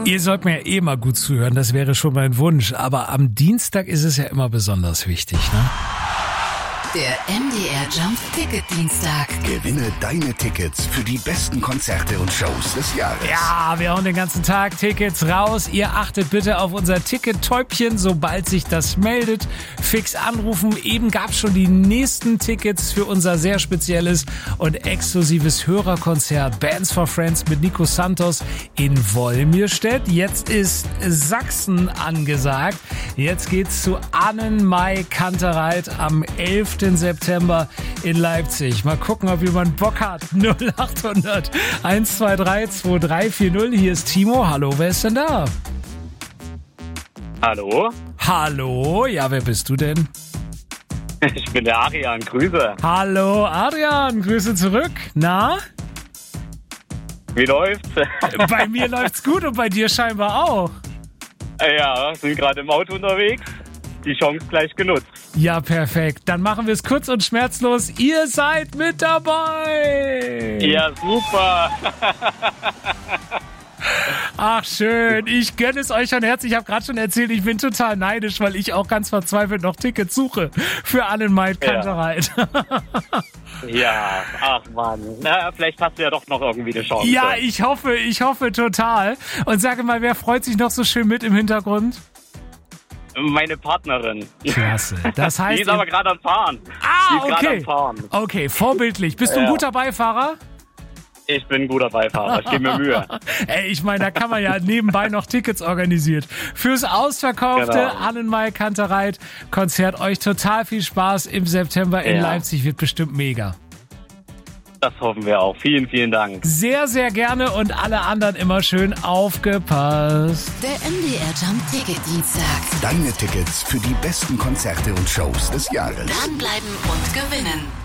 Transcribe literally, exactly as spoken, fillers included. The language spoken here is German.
Ihr sollt mir ja eh mal gut zuhören, das wäre schon mein Wunsch. Aber am Dienstag ist es ja immer besonders wichtig, ne? Der M D R Jump Ticket Dienstag. Gewinne deine Tickets für die besten Konzerte und Shows des Jahres. Ja, wir hauen den ganzen Tag Tickets raus. Ihr achtet bitte auf unser Ticket-Täubchen, sobald sich das meldet. Fix anrufen. Eben gab es schon die nächsten Tickets für unser sehr spezielles und exklusives Hörerkonzert Bands for Friends mit Nico Santos in Wolmirstedt. Jetzt ist Sachsen angesagt. Jetzt geht's zu Annenmai Kantereit am elften September in Leipzig. Mal gucken, ob jemand Bock hat. null acht hundert eins zwei drei zwei drei vier null. Hier ist Timo. Hallo, wer ist denn da? Hallo? Hallo? Ja, wer bist du denn? Ich bin der Adrian. Grüße. Hallo, Adrian. Grüße zurück. Na? Wie läuft's? Bei mir läuft's gut und bei dir scheinbar auch. Ja, sind gerade im Auto unterwegs. Die Chance gleich genutzt. Ja, perfekt. Dann machen wir es kurz und schmerzlos. Ihr seid mit dabei. Ja, super. Ach, schön. Ich gönne es euch schon herzlich. Ich habe gerade schon erzählt, ich bin total neidisch, weil ich auch ganz verzweifelt noch Tickets suche für Annenmai Kantereit. Ja. Ja, ach Mann. Na, vielleicht hast du ja doch noch irgendwie eine Chance. Ja, ich hoffe, ich hoffe total. Und sage mal, wer freut sich noch so schön mit im Hintergrund? Meine Partnerin. Klasse. Das heißt, die ist aber gerade am Fahren. Ah, die ist okay. Am Fahren. Okay, vorbildlich. Bist du ein Ja. guter Beifahrer? Ich bin ein guter Beifahrer. Ich gebe mir Mühe. Ey, ich meine, da kann man ja nebenbei noch Tickets organisiert. Fürs ausverkaufte Genau. Annenmai Kantereit Konzert. Euch total viel Spaß im September in Ja. Leipzig. Wird bestimmt mega. Das hoffen wir auch. Vielen, vielen Dank. Sehr, sehr gerne und alle anderen immer schön aufgepasst. Der M D R Jump Ticket Dienstag. Deine Tickets für die besten Konzerte und Shows des Jahres. Dranbleiben und gewinnen.